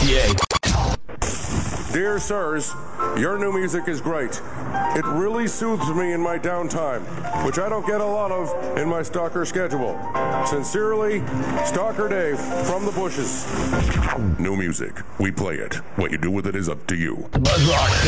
Dear sirs, your new music is great. It really soothes me in my downtime, which I don't get a lot of in my stalker schedule. Sincerely, Stalker Dave from the bushes. New music. We play it. What you do with it is up to you.